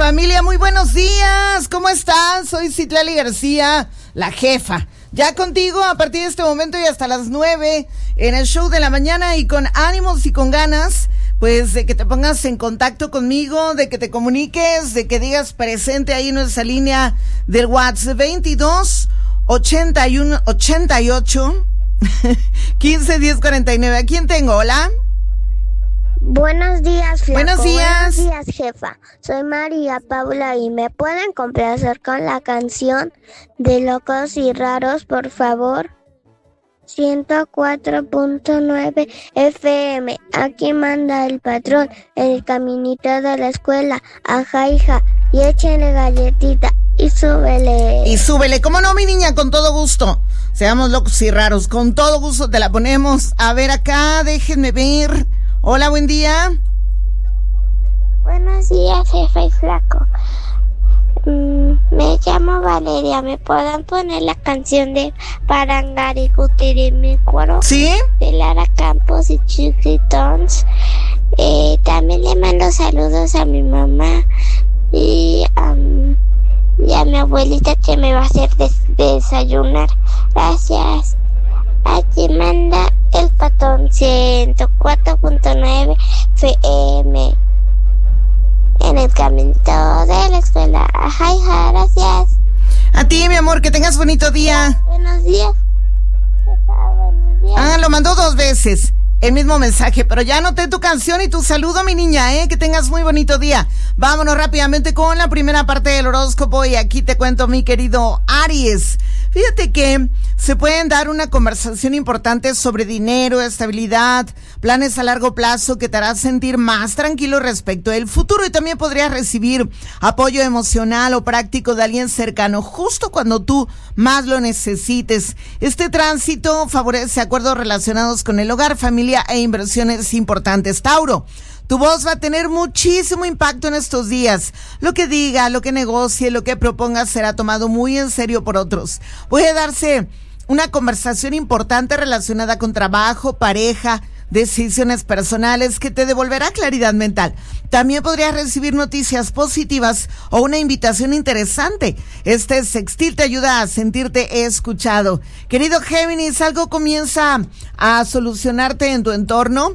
familia, muy buenos días. ¿Cómo están? Soy Citlali García, la jefa. Ya contigo a partir de este momento y hasta las 9 en el show de la mañana, y con ánimos y con ganas, pues, de que te pongas en contacto conmigo, de que te comuniques, de que digas presente ahí en nuestra línea del WhatsApp 22 81 88 15 10 49. ¿A quién tengo? Hola. Buenos días, Flaco. Buenos días. Buenos días, jefa. Soy María Paula y me pueden complacer con la canción de Locos y Raros, por favor. 104.9 FM. Aquí manda el patrón en el caminito de la escuela. Ajá, hija. Y échenle galletita y súbele. Y súbele. ¿Cómo no, mi niña? Con todo gusto. Seamos locos y raros. Con todo gusto te la ponemos. A ver acá, déjenme ver. Hola, buen día. Buenos días, jefa y flaco. Me llamo Valeria. ¿Me pueden poner la canción de Parangaricutirimícuaro? ¿Sí? De Lara Campos y Chiquitons. También le mando saludos a mi mamá y a mi abuelita, que me va a hacer desayunar. Gracias. Aquí manda el patrón 104.9 FM en el caminito de la escuela. Ajá, hija, gracias. A ti, mi amor, que tengas bonito día. Buenos días. Buenos días. Ah, lo mandó 2 veces el mismo mensaje, pero ya anoté tu canción y tu saludo, mi niña, que tengas muy bonito día. Vámonos rápidamente con la primera parte del horóscopo, y aquí te cuento, mi querido Aries. Fíjate que se pueden dar una conversación importante sobre dinero, estabilidad, planes a largo plazo que te hará sentir más tranquilo respecto del futuro, y también podrías recibir apoyo emocional o práctico de alguien cercano justo cuando tú más lo necesites. Este tránsito favorece acuerdos relacionados con el hogar, familia e inversiones importantes. Tauro, tu voz va a tener muchísimo impacto en estos días. Lo que diga, lo que negocie, lo que proponga será tomado muy en serio por otros. Puede darse una conversación importante relacionada con trabajo, pareja, decisiones personales que te devolverá claridad mental. También podrías recibir noticias positivas o una invitación interesante. Este sextil te ayuda a sentirte escuchado. Querido Géminis, algo comienza a solucionarte en tu entorno.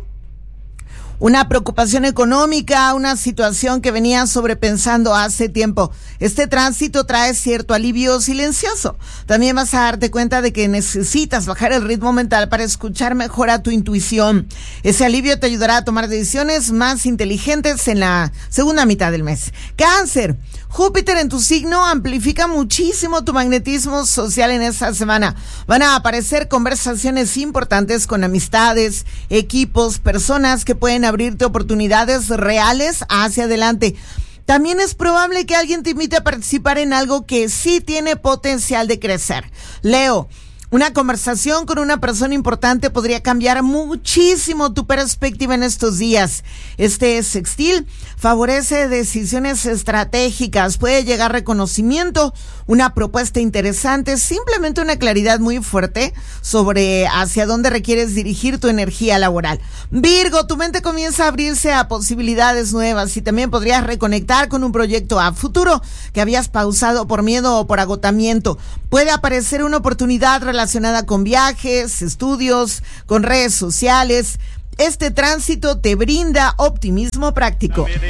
Una preocupación económica, una situación que venías sobrepensando hace tiempo. Este tránsito trae cierto alivio silencioso. También vas a darte cuenta de que necesitas bajar el ritmo mental para escuchar mejor a tu intuición. Ese alivio te ayudará a tomar decisiones más inteligentes en la segunda mitad del mes. Cáncer, Júpiter en tu signo amplifica muchísimo tu magnetismo social en esta semana. Van a aparecer conversaciones importantes con amistades, equipos, personas que pueden abrirte oportunidades reales hacia adelante. También es probable que alguien te invite a participar en algo que sí tiene potencial de crecer. Leo, una conversación con una persona importante podría cambiar muchísimo tu perspectiva en estos días. Este sextil favorece decisiones estratégicas, puede llegar reconocimiento, una propuesta interesante, simplemente una claridad muy fuerte sobre hacia dónde requieres dirigir tu energía laboral. Virgo, tu mente comienza a abrirse a posibilidades nuevas y también podrías reconectar con un proyecto a futuro que habías pausado por miedo o por agotamiento. Puede aparecer una oportunidad relacionada con viajes, estudios, con redes sociales. Este tránsito te brinda optimismo práctico.